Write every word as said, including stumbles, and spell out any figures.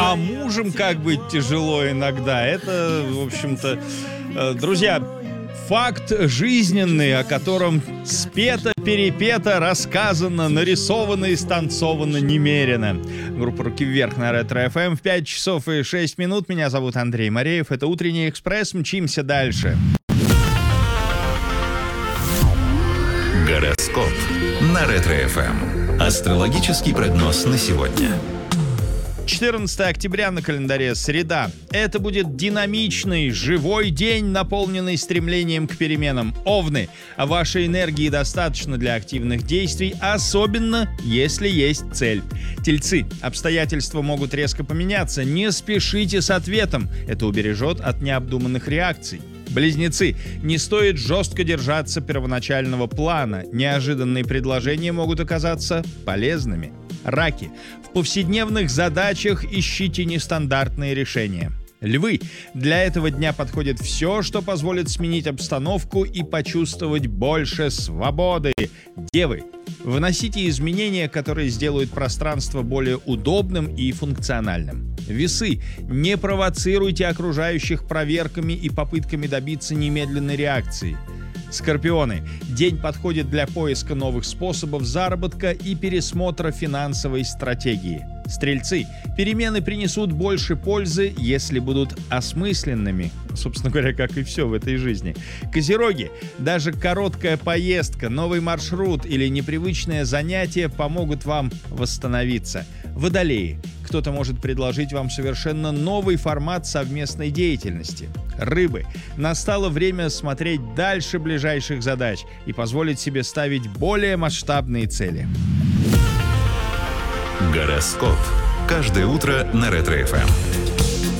а мужем как быть тяжело иногда. Это, в общем-то, э, друзья, факт жизненный, о котором спето, перепето, рассказано, нарисовано и станцовано немерено. Группа «Руки вверх» на Ретро-эф эм в пять часов и шесть минут. Меня зовут Андрей Мореев. Это «Утренний экспресс». Мчимся дальше. Гороскоп на Ретро-эф эм. Астрологический прогноз на сегодня. четырнадцатое октября на календаре, среда. Это будет динамичный, живой день, наполненный стремлением к переменам. Овны, вашей энергии достаточно для активных действий, особенно если есть цель. Тельцы, обстоятельства могут резко поменяться, не спешите с ответом, это убережет от необдуманных реакций. Близнецы, не стоит жестко держаться первоначального плана, неожиданные предложения могут оказаться полезными. Раки, в повседневных задачах ищите нестандартные решения. Львы, для этого дня подходит все, что позволит сменить обстановку и почувствовать больше свободы. Девы, вносите изменения, которые сделают пространство более удобным и функциональным. Весы, не провоцируйте окружающих проверками и попытками добиться немедленной реакции. Скорпионы, день подходит для поиска новых способов заработка и пересмотра финансовой стратегии. Стрельцы, перемены принесут больше пользы, если будут осмысленными. Собственно говоря, как и все в этой жизни. Козероги, даже короткая поездка, новый маршрут или непривычное занятие помогут вам восстановиться. Водолеи, кто-то может предложить вам совершенно новый формат совместной деятельности. Рыбы, настало время смотреть дальше ближайших задач и позволить себе ставить более масштабные цели. Гороскоп. Каждое утро на Ретро-эф эм.